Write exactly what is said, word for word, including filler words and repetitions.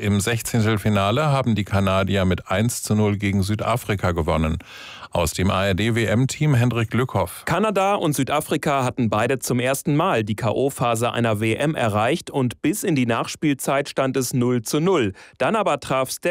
im Sechzehntelfinale haben die Kanadier mit eins zu null gegen Südafrika gewonnen. Aus dem A R D-W M-Team Hendrik Lückhoff. Kanada und Südafrika hatten beide zum ersten Mal die K O-Phase einer W M erreicht und bis in die Nachspielzeit stand es null zu null. Dann aber traf Steph